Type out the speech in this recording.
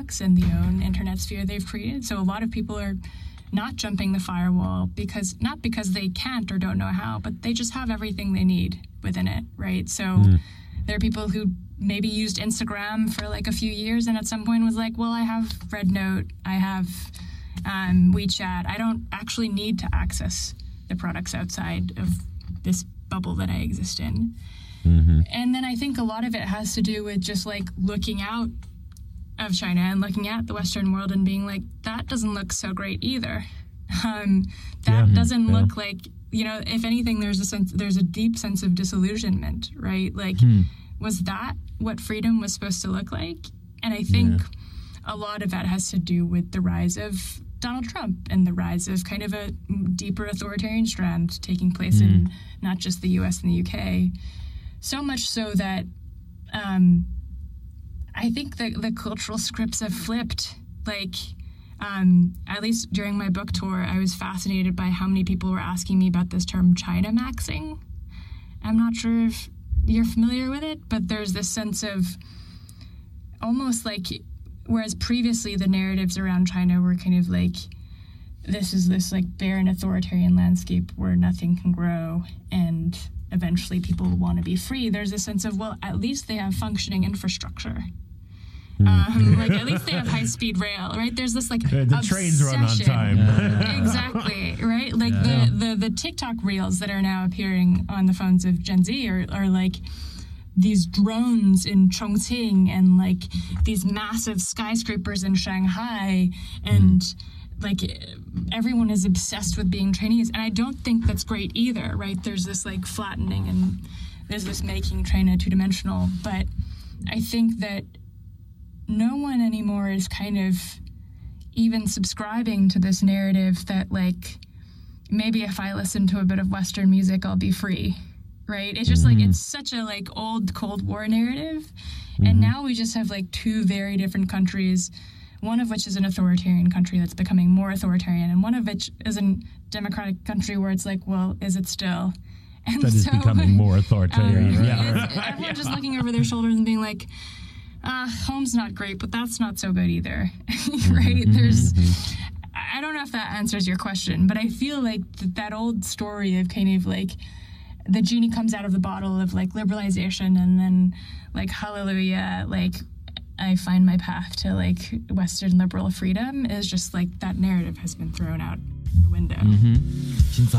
products and the own internet sphere they've created. So a lot of people are not jumping the firewall not because they can't or don't know how, but they just have everything they need within it, right? So there are people who maybe used Instagram for like a few years and at some point was like, well, I have RedNote, I have WeChat. I don't actually need to access the products outside of this bubble that I exist in. And then I think a lot of it has to do with just like looking out of China and looking at the Western world and being like, that doesn't look so great either. That doesn't look like, if anything, there's a deep sense of disillusionment, right? Like, was that what freedom was supposed to look like? And I think a lot of that has to do with the rise of Donald Trump and the rise of kind of a deeper authoritarian strand taking place in not just the US and the UK. So much so that I think the cultural scripts have flipped. Like, at least during my book tour, I was fascinated by how many people were asking me about this term China maxing. I'm not sure if you're familiar with it, but there's this sense of almost like, whereas previously the narratives around China were kind of like, this is this like barren authoritarian landscape where nothing can grow and eventually people will want to be free. There's a sense of, well, at least they have functioning infrastructure. Like at least they have high-speed rail, right? There's this like the trains run on time. Exactly, right? Like the TikTok reels that are now appearing on the phones of Gen Z are like these drones in Chongqing and like these massive skyscrapers in Shanghai and like everyone is obsessed with being Chinese, and I don't think that's great either, right? There's this like flattening and there's this making China two-dimensional, but I think that no one anymore is kind of even subscribing to this narrative that like maybe if I listen to a bit of Western music I'll be free, right? It's just like it's such a like old Cold War narrative, and now we just have like two very different countries, one of which is an authoritarian country that's becoming more authoritarian, and one of which is a democratic country where it's like, well, is it still? And that is becoming more authoritarian. Everyone just looking over their shoulders and being like, home's not great, but that's not so good either, right? I don't know if that answers your question, but I feel like that old story of kind of like the genie comes out of the bottle of like liberalization and then like, hallelujah, like I find my path to like Western liberal freedom is just like that narrative has been thrown out the window.